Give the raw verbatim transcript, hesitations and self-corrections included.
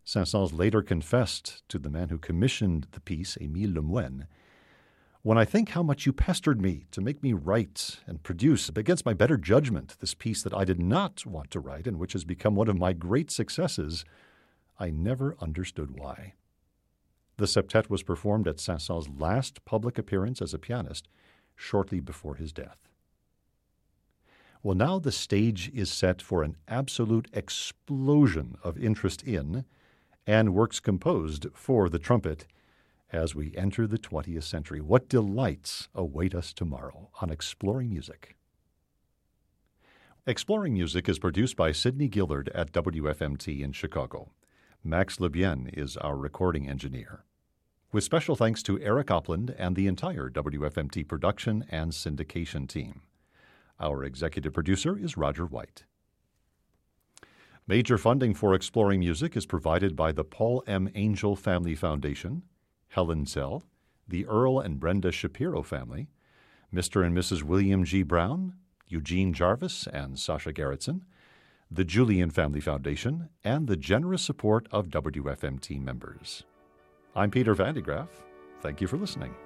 Saint-Saëns later confessed to the man who commissioned the piece, Émile Lemoine, "When I think how much you pestered me to make me write and produce against my better judgment this piece that I did not want to write and which has become one of my great successes, I never understood why." The septet was performed at Saint-Saëns' last public appearance as a pianist shortly before his death. Well, now the stage is set for an absolute explosion of interest in and works composed for the trumpet as we enter the twentieth century. What delights await us tomorrow on Exploring Music. Exploring Music is produced by Sidney Gillard at W F M T in Chicago. Max Lebien is our recording engineer. With special thanks to Eric Opland and the entire W F M T production and syndication team. Our executive producer is Roger White. Major funding for Exploring Music is provided by the Paul M. Angel Family Foundation, Helen Zell, the Earl and Brenda Shapiro family, Mister and Missus William G. Brown, Eugene Jarvis and Sasha Gerritsen, the Julian Family Foundation, and the generous support of W F M T members. I'm Peter Van de Graaff. Thank you for listening.